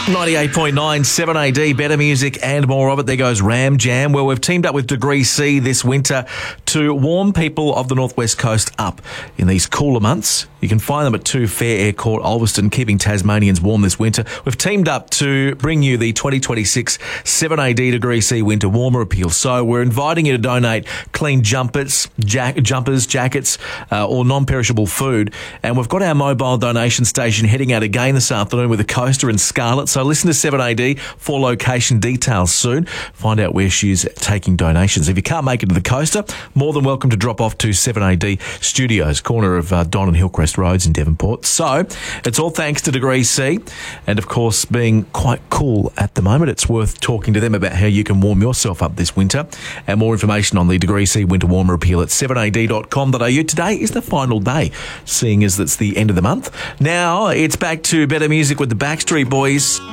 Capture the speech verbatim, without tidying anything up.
ninety-eight point nine, seven A D, better music and more of it. There goes Ram Jam, where we've teamed up with Degree C this winter to warm people of the Northwest Coast up in these cooler months. You can find them at two Fair Air Court, Ulverston, keeping Tasmanians warm this winter. We've teamed up to bring you the twenty twenty-six seven A D Degree C Winter Warmer Appeal. So we're inviting you to donate clean jumpers, jack, jumpers, jackets, uh, or non-perishable food. And we've got our mobile donation station heading out again this afternoon with a coaster and Scarlett. So listen to seven A D for location details soon. Find out where she's taking donations. If you can't make it to the coaster, more than welcome to drop off to seven A D Studios, corner of uh, Don and Hillcrest Roads in Devonport. So it's all thanks to Degree C, and of course being quite cool at the moment, it's worth talking to them about how you can warm yourself up this winter. And more information on the Degree C Winter Warmer Appeal at seven a d dot com dot a u. Today is the final day, seeing as it's the end of the month. Now it's back to better music with the Backstreet Boys.